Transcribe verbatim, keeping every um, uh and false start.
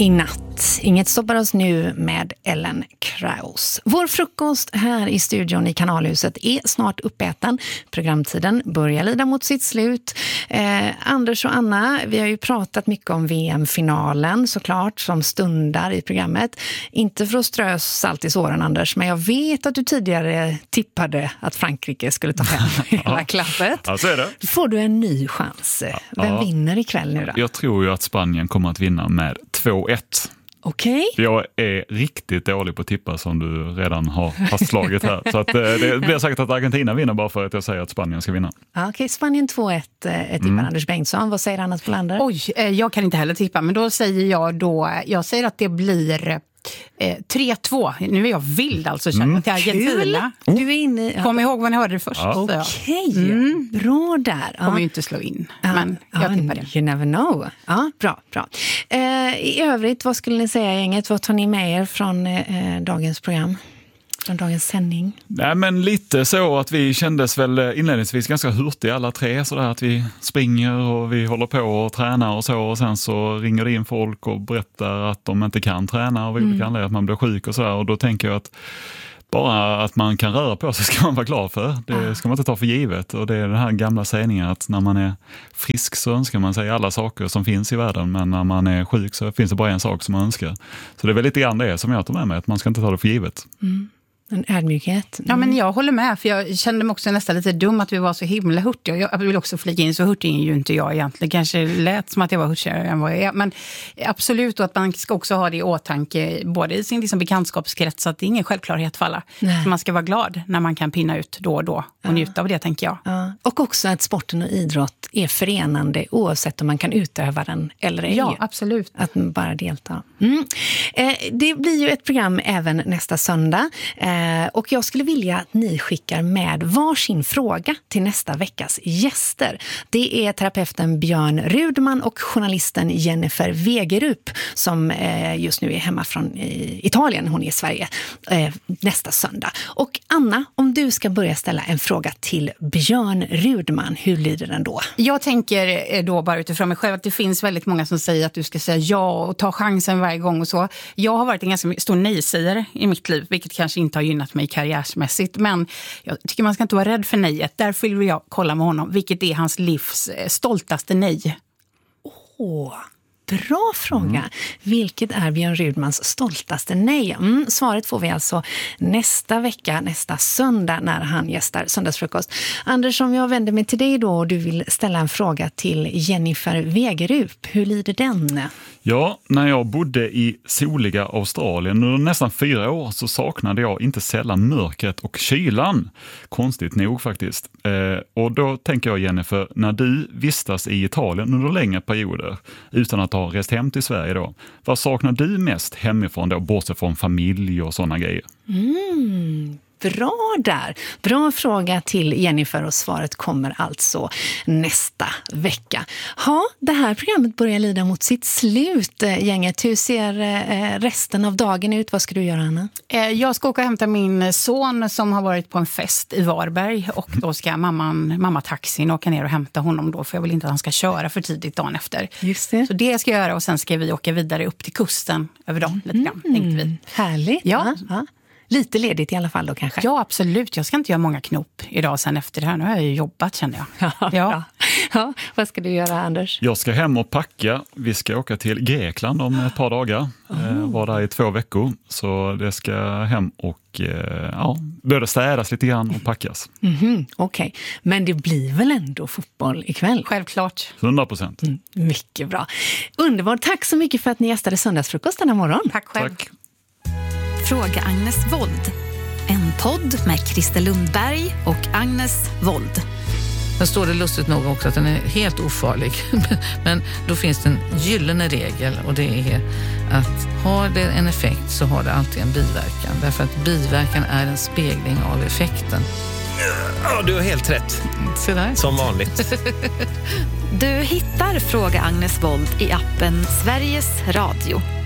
I natt. Inget stoppar oss nu med Ellen Kraus. Vår frukost här i studion i Kanalhuset är snart uppäten. Programtiden börjar lida mot sitt slut. Eh, Anders och Anna, vi har ju pratat mycket om V M-finalen såklart som stundar i programmet. Inte för att strö salt i såren, Anders, men jag vet att du tidigare tippade att Frankrike skulle ta hem hela klappet. Ja, så är det. Får du en ny chans? Vem ja. vinner ikväll nu då? Jag tror ju att Spanien kommer att vinna med två ett. Okej. Okay. Jag är riktigt dålig på att tippa som du redan har fastslagit här. Så att, det blir säkert att Argentina vinner bara för att jag säger att Spanien ska vinna. Okej, okay, Spanien två ett tippar mm. Anders Bengtsson. Vad säger Anna Spolander? Oj, jag kan inte heller tippa, men då säger jag då, jag säger att det blir eh, tre två. Nu är jag vild alltså, känner mm. till Argentina. Cool. Du är inne. Ja. Kom ihåg vad ni hörde det först. Ja. Okej, okay. mm. bra där. Kommer ja. ju inte slå in, ja. men jag ja, tippar det. You never know. Ja, bra, bra. Eh, I övrigt, vad skulle ni säga gänget? Vad tar ni med er från eh, dagens program? Från dagens sändning? Nej, men lite så att vi kändes väl inledningsvis ganska hurtiga alla tre, så där att vi springer och vi håller på och tränar och så, och sen så ringer det in folk och berättar att de inte kan träna och olika anledningar, att man blir sjuk och så där, och då tänker jag att bara att man kan röra på sig ska man vara glad för. Det ska man inte ta för givet. Och det är den här gamla sägningen att när man är frisk så önskar man sig alla saker som finns i världen. Men när man är sjuk så finns det bara en sak som man önskar. Så det är väl lite grann det som jag tar med mig. Att man ska inte ta det för givet. Mm. En ödmjukhet. Mm. Ja, men jag håller med, för jag kände mig också nästan lite dum att vi var så himla hurtiga. Jag vill också flika in, så hurtig är ju inte jag egentligen. Kanske lät som att jag var hurtigare än vad jag är. Men absolut, och att man ska också ha det i åtanke både i sin liksom bekantskapskrets, att det är ingen självklarhet för alla. Så man ska vara glad när man kan pinna ut då och då och ja. njuta av det, tänker jag. Ja. Och också att sporten och idrott är förenande oavsett om man kan utöva den eller ej. Ja, absolut. Att man bara delta. Mm. Eh, det blir ju ett program även nästa söndag. Eh, Och jag skulle vilja att ni skickar med varsin fråga till nästa veckas gäster. Det är terapeuten Björn Rudman och journalisten Jennifer Wegerup som just nu är hemma från Italien. Hon är i Sverige nästa söndag. Och Anna, om du ska börja ställa en fråga till Björn Rudman, hur lyder den då? Jag tänker då bara utifrån mig själv att det finns väldigt många som säger att du ska säga ja och ta chansen varje gång och så. Jag har varit en ganska stor nej-sägare i mitt liv, vilket kanske inte har gynnat mig karriärsmässigt, men jag tycker man ska inte vara rädd för nejet. Därför vill jag kolla med honom, vilket är hans livs stoltaste nej. Åh, bra fråga. Mm. Vilket är Björn Rudmans stoltaste nej? Mm, svaret får vi alltså nästa vecka, nästa söndag när han gästar Söndagsfrukost. Anders, om jag vänder mig till dig då och du vill ställa en fråga till Jennifer Wegerup, hur lyder den? Ja, när jag bodde i soliga Australien under nästan fyra år så saknade jag inte sällan mörkret och kylan. Konstigt nog faktiskt. Eh, och då tänker jag, Jennifer, när du vistas i Italien under längre perioder utan att ha rest hem till Sverige då, vad saknar du mest hemifrån då, bortsett från familj och sådana grejer? Mm. Bra där. Bra fråga till Jennifer och svaret kommer alltså nästa vecka. Ja, det här programmet börjar lida mot sitt slut, gänget. Hur ser resten av dagen ut? Vad ska du göra, Anna? Jag ska åka och hämta min son som har varit på en fest i Varberg och då ska mamman, mamma taxin åka ner och hämta honom då, för jag vill inte att han ska köra för tidigt dagen efter. Just det. Så det ska jag göra och sen ska vi åka vidare upp till kusten över dagen lite grann, mm. tänkte vi. Härligt. Ja. ja. Lite ledigt i alla fall då kanske? Ja, absolut. Jag ska inte göra många knop idag sen efter det här. Nu har jag ju jobbat, känner jag. Ja, ja. ja. Vad ska du göra, Anders? Jag ska hem och packa. Vi ska åka till Grekland om ett par dagar. Oh. Var där i två veckor. Så det ska hem och ja, börja städas lite grann och packas. Mm-hmm. Okej, okay. Men det blir väl ändå fotboll ikväll? Självklart. hundra procent. Mm, mycket bra. Underbart. Tack så mycket för att ni gästade Söndagsfrukost denna morgon. Tack själv. Tack. Fråga Agnes Wold. En podd med Christer Lundberg och Agnes Wold. Sen står det lustigt nog också att den är helt ofarlig. Men då finns det en gyllene regel och det är att har det en effekt så har det alltid en biverkan. Därför att biverkan är en spegling av effekten. Ja, du har helt rätt. Så där. Som vanligt. Du hittar Fråga Agnes Wold i appen Sveriges Radio.